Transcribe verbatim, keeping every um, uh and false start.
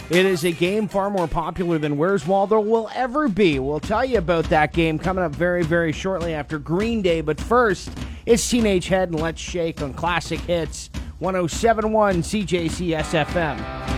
It is a game far more popular than Where's Waldo will ever be. We'll tell you about that game coming up very, very shortly after Green Day. But first, it's Teenage Head and Let's Shake on Classic Hits one oh seven point one C J C S F M.